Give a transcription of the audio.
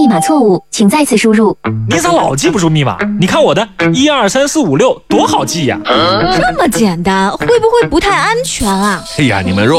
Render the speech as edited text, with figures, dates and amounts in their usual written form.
密码错误，请再次输入。 你咋老记不住密码？你看我的1234566多好记呀！ 这么简单，会不会不太安全啊？ 哎呀，你们若